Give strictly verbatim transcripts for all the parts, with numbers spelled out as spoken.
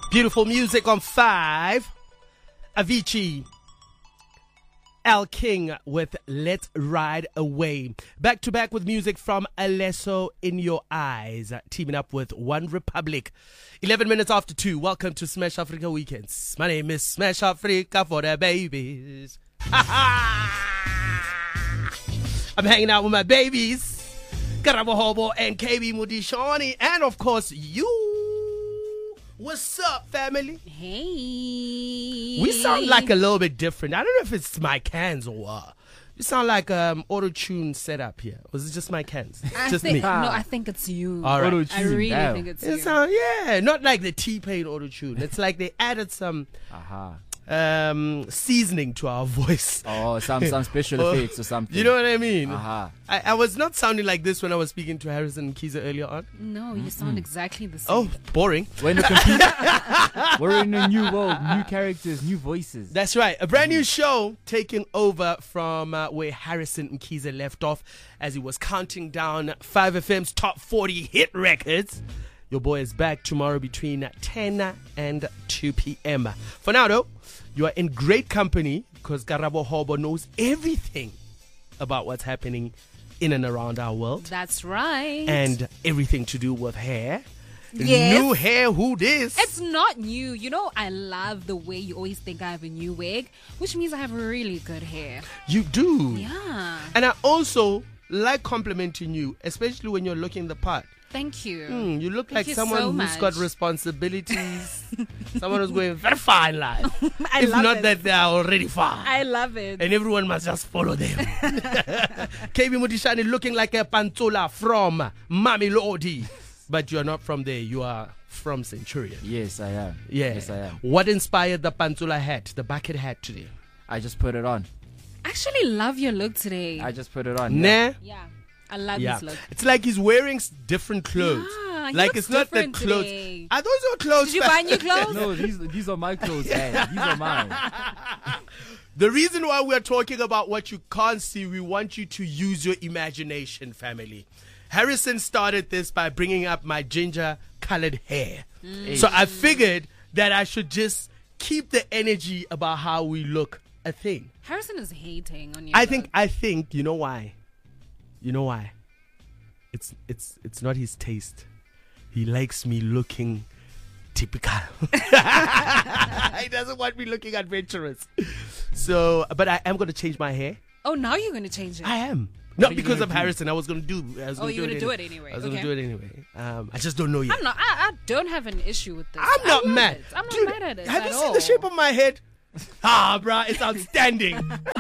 Beautiful music on five. Avicii. Al King with Let's Ride Away. Back to back with music from Alesso In Your Eyes. Teaming up with One Republic. eleven minutes after two. Welcome to Smash Africa Weekends. My name is Smash Africa for the babies. I'm hanging out with my babies. Karabo Hobo and K B Mudishani. And of course, you. What's up, family? Hey. We sound like a little bit different. I don't know if it's my cans or what. You sound like um auto-tune setup here. Was it just my cans? I Just think, me. No, I think it's you. All right. I really Damn. think it's It you. sound, yeah, not like the T-Pain auto-tune. It's like they added some Aha. um seasoning to our voice. Oh, some some special Oh, effects or something. You know what I mean? Aha. I, I was not sounding like this when I was speaking to Harrison and Kiza earlier on. No, you sound exactly the same. Oh, boring. We're in a complete. We're in a new world, new characters, new voices. That's right. A brand new show taking over from uh, where Harrison and Kiza left off as he was counting down five F M's top forty hit records. Your boy is back tomorrow between ten and two p.m. For now, though, you are in great company because Karabo Hobo knows everything about what's happening in and around our world That's right. and everything to do with hair. Yes. New hair, who this? It's not new. You know, I love the way you always think I have a new wig, which means I have really good hair. You do. Yeah. And I also like complimenting you, especially when you're looking the part. Thank you. Mm, you look Thank like you someone so who's much. got responsibilities, someone who's going very far in life. I if love not it. that they are already far. I love it. And everyone must just follow them. K B Mudishani looking like a Pantola from Mamelodi. But you're not from there. You are from Centurion. Yes, I am. Yeah. Yes, I am. What inspired the Pantola hat, the bucket hat today? I just put it on. I actually love your look today. I just put it on. Nah. yeah. I love Yeah. this look. It's like he's wearing s- different clothes. Yeah, he like looks it's not the different clothes. today. Are those your clothes? Did you fam? buy new clothes? No, these these are my clothes, man. These are mine. The reason why we're talking about what you can't see, we want you to use your imagination, family. Harrison started this by bringing up my ginger colored hair. So I figured that I should just keep the energy about how we look a thing. Harrison is hating on you. I think, I think, you know why? You know why? It's, it's, it's not his taste. He likes me looking typical. He doesn't want me looking adventurous. So, but I am going to change my hair. Oh, now you're going to change it. I am. What Not are you because gonna of do? Harrison. I was going to do. I was Oh, gonna you're do gonna it do it anyway. I was Okay. going to do it anyway. Um, I just don't know yet. I'm not. I, I don't have an issue with this. I'm not I love mad. it. I'm not Dude, mad at it. Have at you seen all. the shape of my head? Ah, bruh, it's outstanding.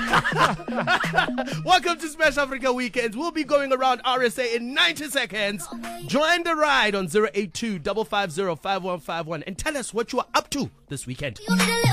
Welcome to Smash Africa Weekends. We'll be going around R S A in ninety seconds. Join the ride on zero eight two, five five zero, five one five one and tell us what you are up to this weekend.